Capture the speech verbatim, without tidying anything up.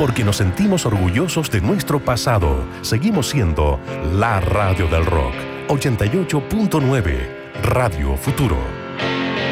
porque nos sentimos orgullosos de nuestro pasado. Seguimos siendo la radio del rock. ochenta y ocho punto nueve, Radio Futuro.